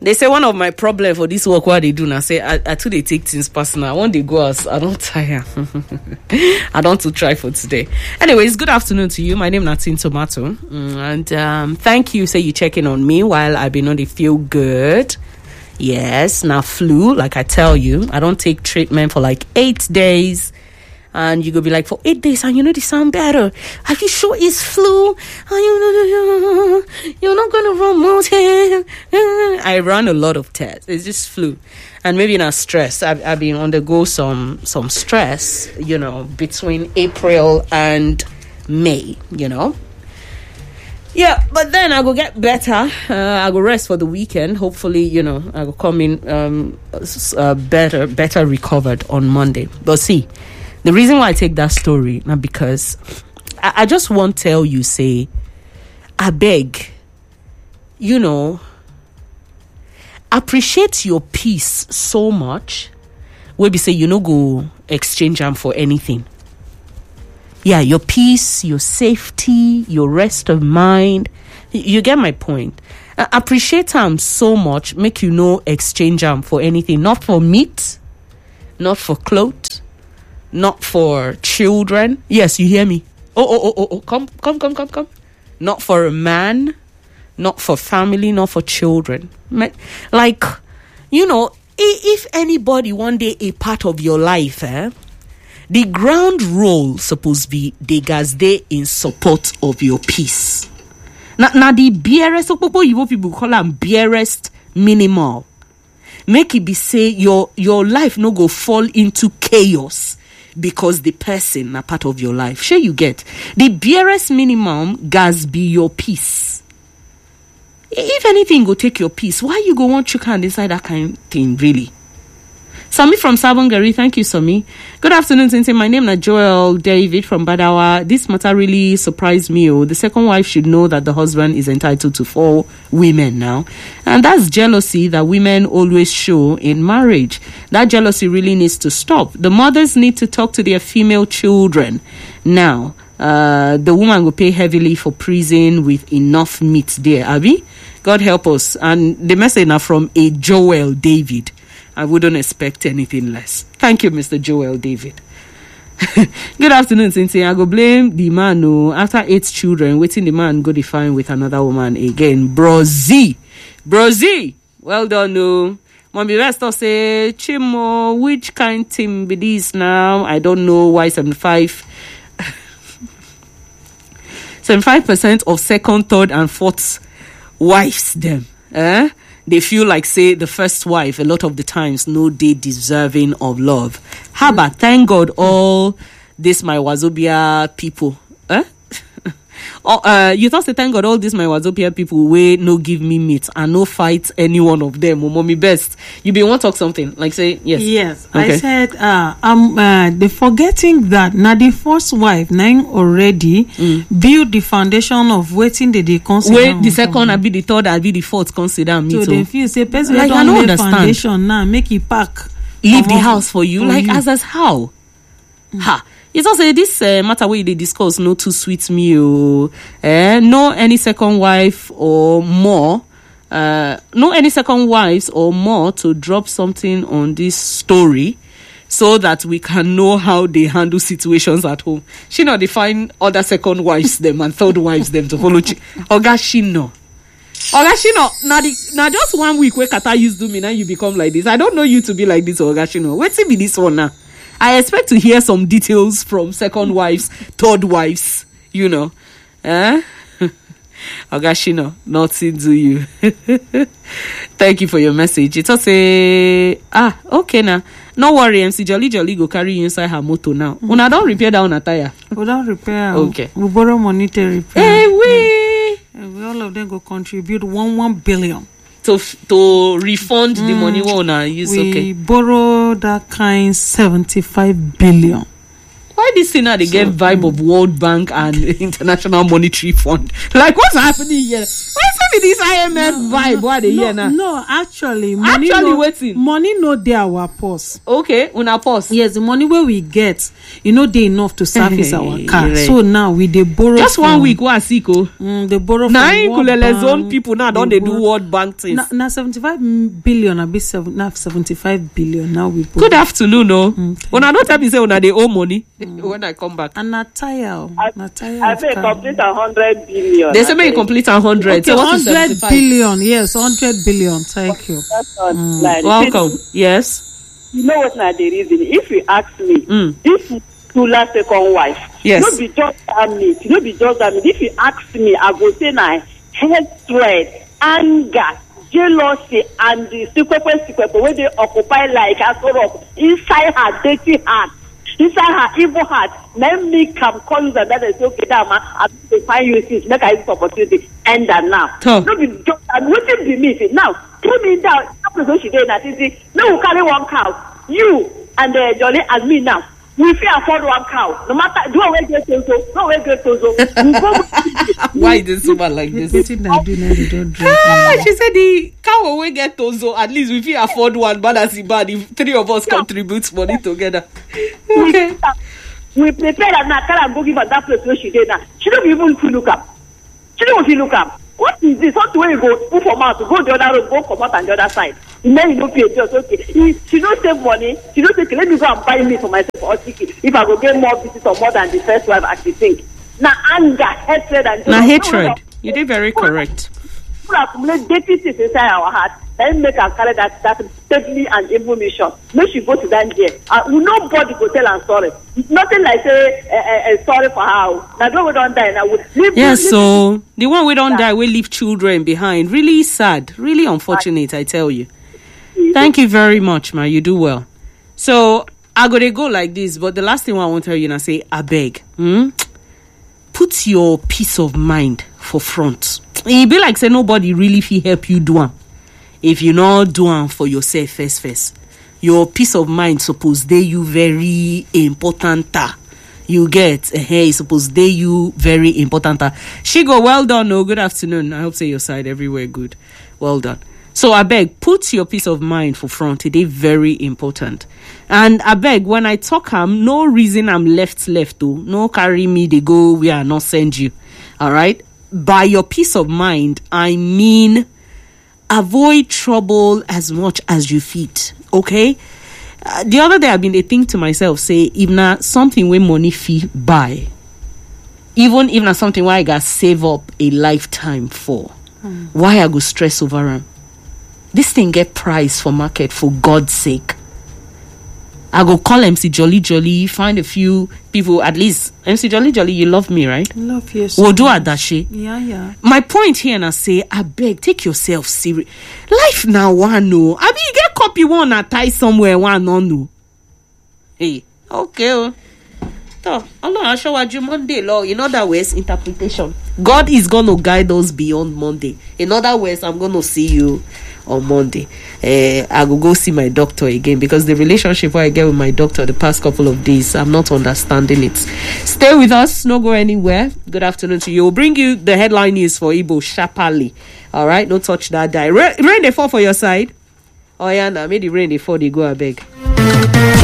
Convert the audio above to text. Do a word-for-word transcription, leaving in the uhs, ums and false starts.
They say one of my problem for this work, what they do now, say, I, I too they take things personal. When they go out, I don't tire. I don't to try for today. Anyways, good afternoon to you. My name is Natin Tomato. Mm, and um, thank you, say you checking on me while I've been on the feel good. Yes, now flu, like I tell you, I don't take treatment for like eight days. And you go be like, for eight days, and you know they sound better. Are you sure it's flu? Are you, you're not going to run mountain. I run a lot of tests. It's just flu. And maybe not stress. I've, I've been undergo some, some stress, you know, between April and May, you know. Yeah, but then I will get better. Uh, I will rest for the weekend. Hopefully, you know, I will come in um, uh, better, better recovered on Monday. But see, the reason why I take that story, not because I, I just want to tell you, say, I beg, you know, appreciate your peace so much. Where we say you no go exchange them for anything. Yeah, your peace, your safety, your rest of mind. You get my point. Uh, appreciate them so much, make you no exchange them for anything. Not for meat, not for clothes. Not for children. Yes, you hear me. Oh, oh, oh, oh, oh. Come, come, come, come, come. Not for a man. Not for family. Not for children. Like, you know, if anybody one day a part of your life, eh, the ground role supposed to be they guys they in support of your peace. Now, now the barest, so people call them barest minimal. Make it be say your your life no go fall into chaos. Because the person a part of your life. Sure you get. The barest minimum gas be your peace. If anything go take your peace, why you go want you can decide that kind of thing, really? Sami from Sabongari, thank you, Sami. Good afternoon, Tintin. My name is Joel David from Badawa. This matter really surprised me. Oh, the second wife should know that the husband is entitled to four women now. And that's jealousy that women always show in marriage. That jealousy really needs to stop. The mothers need to talk to their female children. Now, uh, the woman will pay heavily for prison with enough meat there. Abi, God help us. And the message now from a Joel David. I wouldn't expect anything less. Thank you, Mister Joel David. Good afternoon, Cynthia. I go blame the man who, after eight children, waiting the man go define with another woman again. Brozy. Brozy. Well done, no. Mommy Resta say, Chimo, which kind team be this now? I don't know why seventy-five seventy-five percent of second, third, and fourth wives them. Eh? They feel like, say, the first wife, a lot of the times, no, they deserving of love. How about, thank God, all this my Wazobia people, eh? oh, uh, you thought, say, thank God, all this my Wazobia people, way no give me meat, and no fight any one of them, or mommy best. You be want to talk something, like say, yes. Yes, okay. I said, uh, I'm, uh, the forgetting that, now the first wife, nine already, mm. build the foundation of waiting the they consider. Wait, the second, I be the third, I be the fourth, consider me so too. they feel, say, person like, don't I don't lay understand. foundation now, make it pack. Leave the house for you, for like, you. as as how? Mm. Ha. It's also this uh, matter where they discuss no too sweet meal, eh? No any second wife or more, uh, no any second wives or more to drop something on this story, so that we can know how they handle situations at home. She not define other second wives them and third wives them to follow. Oga she no. Oga she no. Now the now just one week where Kata used to me now you become like this. I don't know you to be like this, Oga she no. What's it be this one now? I expect to hear some details from second wives, third wives, you know. Eh? Ogashino, nothing to you. Thank you for your message. It's also a... Ah, okay now. No worry, M C Jolly Jolly go carry you inside her motor now. Mm-hmm. Una don't repair down a tire. We don't repair. Okay. We borrow money to repair. Hey, we... Yeah. We all of them go contribute one, one billion. To to refund mm, the money we wanna use, we okay. borrow that kind seventy-five billion. Why this thing now they get vibe of World Bank and International Monetary Fund? Like, what's happening here? What's with this I M F no, vibe? What are they no, here now? No, actually, money actually no, waiting. Money no dey our purse. Okay, una purse. Yes, the money where we get, you know, they enough to service our car. Right. So now we they borrow. Just from, one week, what siko? Mm, they borrow now from World Kulele Bank. Zone people now don't they, they do World Bank things? Now, now seventy-five billion, a bit seven, now seventy-five billion. Now we. Borrow. Good afternoon, no. Mm, when I don't tell me say una they owe money mm. when I come back. And not tire, not tire. I say complete a hundred billion. They say me complete a hundred. Okay, so what is hundred billion? Yes, hundred billion. Thank you. That's not Mm. like welcome. Yes. You know what now the reason? If you ask me, mm. if Tula second wife, yes, no be just that meat, no be just that meat. If you ask me, I go say na hatred, anger, jealousy, and the secret secret where they occupy like a sort of inside her dirty heart. Inside her evil heart, let me come call you that is okay, that man, I'm going to find you since make I use opportunity. End that now. Oh. No be just I'm waiting be me. Now, put me down. After she did that, see, no, we carry one cow. You and uh, Jolly and me now. We feel afford one cow. No matter do away get tozo, no away get tozo. Why is this woman like this? Ah, she said the cow away get tozo. At least we feel afford one, but as bad if three of us yeah. contribute money together. Okay. We prepare that now. Can I go give her that place where she did now? She don't even feel look up. She don't feel look up. What is this? What way you go? Move from out to go the other road, go come out on the other side. And then you don't pay just okay. He, she don't save money. She don't say, let me go and buy meat for myself or chicken. If I go get more visits or more than the first wife, I should think. Now anger, hatred, and now hatred. You did very correct. People accumulate dirty things inside our heart. Then make her carry that that deadly and evil mission. Make she go to that jail. Uh, nobody go tell her sorry. Nothing like say uh, uh, sorry for her. Now don't we don't die. Now we leave. Yes, yeah, so the one we don't die, we leave children behind. Really sad. Really unfortunate. I tell you. Thank you very much, ma. You do well. So I go to go like this, but the last thing I want to tell you, now say, I beg, hmm? Put your peace of mind for front. It be like say nobody really feel help you do one. If you not do one for yourself first, first, your peace of mind suppose they you very important. Ta. You get a uh, hey, suppose they you very important. Ta. She go well done. No, good afternoon. I hope say your side everywhere good. Well done. So I beg, put your peace of mind for front. It is very important. And I beg, when I talk, I'm no reason I'm left left to no carry me they go we are not send you. All right. By your peace of mind, I mean avoid trouble as much as you fit. Okay. Uh, the other day I've been a think to myself, say if not something where money fee buy, even if not something where I got save up a lifetime for, mm. why I go stress over them? This thing get price for market for God's sake. I go call M C Jolly Jolly, find a few people, at least M C Jolly Jolly, you love me, right? Love you. We'll do Adashi. Yeah, yeah. My point here and I say, I beg, take yourself serious. Life now one no. I mean, you get copy one and tie somewhere one no no. Hey, okay. Oh. So, Allah, I'll show you Monday law. In other words, interpretation. God is going to guide us beyond Monday. In other words, I'm going to see you on Monday. Uh, I will go see my doctor again because the relationship I get with my doctor the past couple of days, I'm not understanding it. Stay with us. No go anywhere. Good afternoon to you. We'll bring you the headline news for Igbo sharply. All right? No touch that die. Rain, rain they fall for your side. Oh, yeah, now. May the rain they fall, they go, I beg.